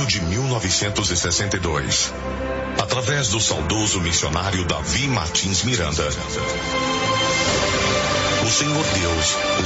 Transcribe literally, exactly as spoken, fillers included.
de mil novecentos e sessenta e dois, através do saudoso missionário Davi Martins Miranda, o Senhor Deus